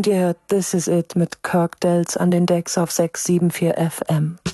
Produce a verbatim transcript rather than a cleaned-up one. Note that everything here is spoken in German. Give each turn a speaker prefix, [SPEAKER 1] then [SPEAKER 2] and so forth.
[SPEAKER 1] Und ihr hört This Is It mit Kirk Dells an den Decks auf sechs sieben vier F M.